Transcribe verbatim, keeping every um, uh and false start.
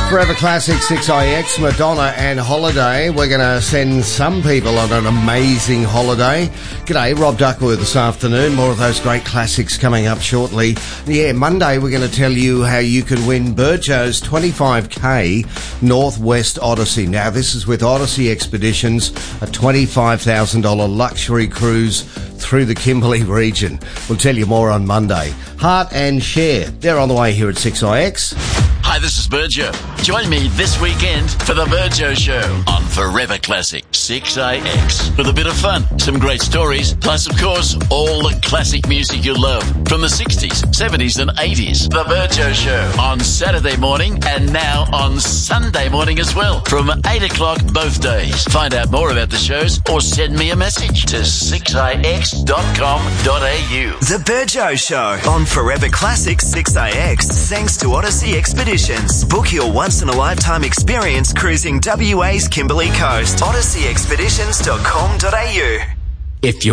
Forever Classic six I X, Madonna and Holiday. We're going to send some people on an amazing holiday. G'day, Rob Duckworth this afternoon. More of those great classics coming up shortly. Yeah, Monday we're going to tell you how you can win Burjo's twenty-five K Northwest Odyssey. Now, this is with Odyssey Expeditions, a twenty-five thousand dollars luxury cruise through the Kimberley region. We'll tell you more on Monday. Heart and Share, they're on the way here at six I X. Hi, this is Burjo. Join me this weekend for the Burjo Show on Forever Classic six I X. With a bit of fun, some great stories, plus, of course, all the classic music you love from the sixties, seventies and eighties. The Burjo Show on Saturday morning and now on Sunday morning as well from eight o'clock both days. Find out more about the shows or send me a message to six I X dot com dot A U. The Burjo Show on Forever Classic six I X, thanks to Odyssey Expeditions. Book your once-in-a-lifetime experience cruising W A's Kimberley Coast. odyssey expeditions dot com dot A U. If you